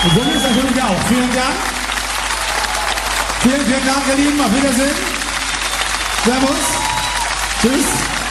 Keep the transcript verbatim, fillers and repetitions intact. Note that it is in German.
Und so ist natürlich auch. Vielen Dank. Vielen, vielen Dank, ihr Lieben. Auf Wiedersehen. Servus. Tschüss.